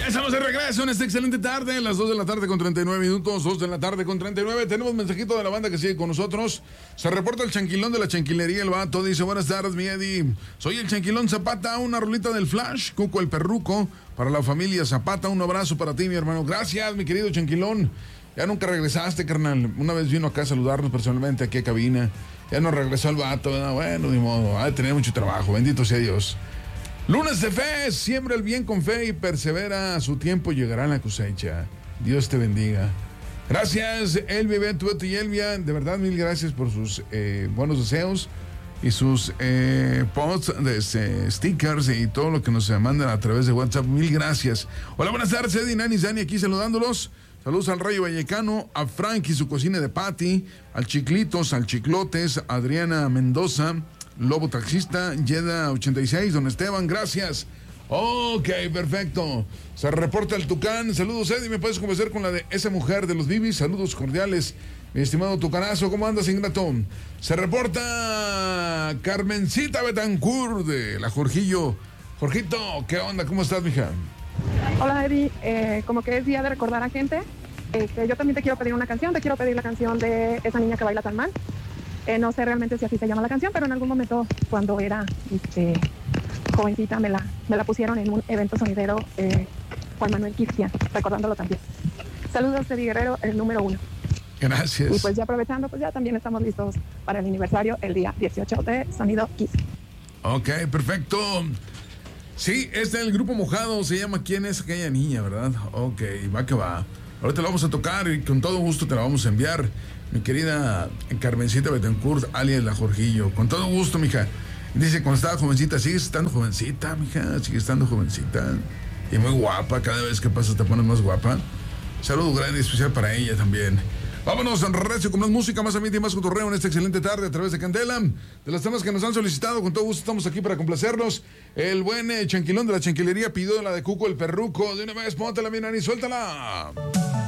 Ya estamos de regreso en esta excelente tarde, las 2 de la tarde con 39 minutos, 2 de la tarde con 39. Tenemos mensajito de la banda que sigue con nosotros. Se reporta el chanquilón de la chanquilería, el vato. Dice, buenas tardes, mi Eddie. Soy el chanquilón Zapata, una rolita del Flash, Cuco el Perruco, para la familia Zapata. Un abrazo para ti, mi hermano. Gracias, mi querido chanquilón. Ya nunca regresaste, carnal. Una vez vino acá a saludarnos personalmente aquí a cabina. Ya no regresó el vato. Bueno, ni modo. Ha de tener mucho trabajo. Bendito sea Dios. Lunes de fe, siembra el bien con fe y persevera, a su tiempo llegará la cosecha. Dios te bendiga. Gracias, Elvia, Beto y Elvia, de verdad mil gracias por sus buenos deseos y sus posts, stickers y todo lo que nos mandan a través de WhatsApp. Mil gracias. Hola, buenas tardes, Eddie, Nani, Dani, aquí saludándolos. Saludos al Rayo Vallecano, a Frank y su cocina de Pati, al Chiclitos, al Chiclotes, a Adriana Mendoza, Lobo Taxista, Yeda 86, don Esteban, gracias. Ok, perfecto. Se reporta el Tucán. Saludos, Eddie, ¿me puedes convencer con la de esa mujer de los Bibis? Saludos cordiales, mi estimado Tucanazo, ¿cómo andas, ingrato? Se reporta Carmencita Betancourt de la Jorgillo. Jorgito, ¿qué onda? ¿Cómo estás, mija? Hola, Eddie, como que es día de recordar a gente. Yo también te quiero pedir una canción, te quiero pedir la canción de Esa niña que baila tan mal. No sé realmente si así se llama la canción, pero en algún momento cuando era jovencita me la pusieron en un evento sonidero, Juan Manuel Cristian, recordándolo también. Saludos, Eddie Guerrero, el número 1. Gracias. Y pues ya aprovechando, pues ya también estamos listos para el aniversario el día 18 de Sonido Kiss. Ok, perfecto. Sí, este es el grupo Mojado, se llama ¿Quién es aquella niña?, ¿verdad? Ok, va que va. Ahorita la vamos a tocar y con todo gusto te la vamos a enviar. Mi querida Carmencita Betancourt, alias La Jorgillo. Con todo gusto, mija. Dice, cuando estaba jovencita, sigues estando jovencita, mija. Sigue estando jovencita. Y muy guapa. Cada vez que pasas te pones más guapa. Saludo grande y especial para ella también. Vámonos en recio con más música, más ambiente y más cotorreo en esta excelente tarde a través de Candela. De los temas que nos han solicitado, con todo gusto estamos aquí para complacerlos. El buen chanquilón de la chanquilería pidió la de Cuco el Perruco. De una vez, póntela, mi nani, suéltala.